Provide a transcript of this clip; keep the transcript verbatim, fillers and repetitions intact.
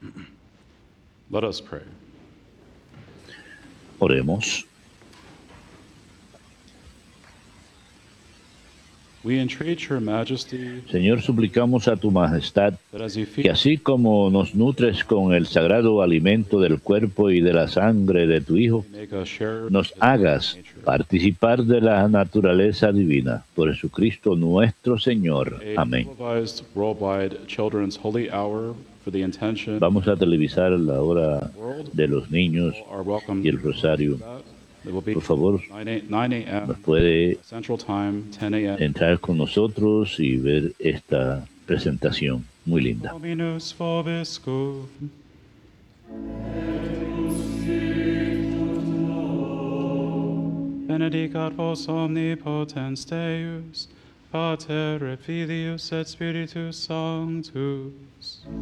Let us pray. Oremos. We entreat your majesty Señor, suplicamos a tu majestad that as you que feed así como nos nutres con el sagrado alimento del cuerpo y de la sangre de tu Hijo, make us share nos hagas participar de la naturaleza divina. Por Jesucristo nuestro Señor. a Amén. televised worldwide children's holy hour for the intention Vamos a televisar la hora de los niños are welcome y el rosario. It will be Por favor, nine a nos m puede Central Time, ten a m entrar con nosotros y ver esta presentación muy linda. Dominus vobiscum. Benedicat vos omnipotens Deus, Pater et Filius et Spiritus Sanctus.